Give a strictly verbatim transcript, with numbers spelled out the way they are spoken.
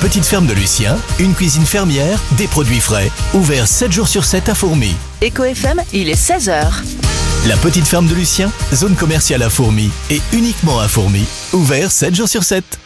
petite ferme de Lucien, une cuisine fermière, des produits frais. Ouvert sept jours sur sept à Fourmies. Eco F M, il est seize heures. La petite ferme de Lucien, zone commerciale à Fourmies et uniquement à Fourmies. Ouvert sept jours sur sept.